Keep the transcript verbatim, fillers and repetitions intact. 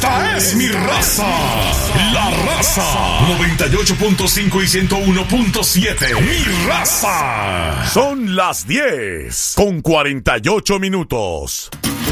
Esta es mi raza. La Raza. noventa y ocho punto cinco y ciento uno punto siete. Mi raza. Son las diez con cuarenta y ocho minutos.